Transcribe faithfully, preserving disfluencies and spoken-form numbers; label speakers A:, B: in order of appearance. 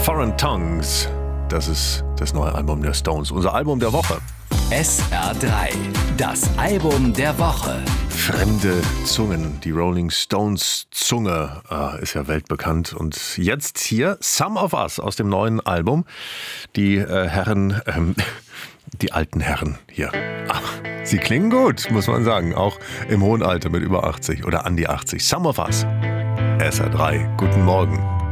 A: Foreign Tongues, das ist das neue Album der Stones, unser Album der Woche.
B: S R drei, das Album der Woche.
A: Fremde Zungen, die Rolling Stones Zunge äh, ist ja weltbekannt. Und jetzt hier Some of Us aus dem neuen Album. Die äh, Herren, ähm, die alten Herren hier. Ach, sie klingen gut, muss man sagen, auch im hohen Alter mit über achtzig oder an die achtzig. Some of Us. S R drei, guten Morgen.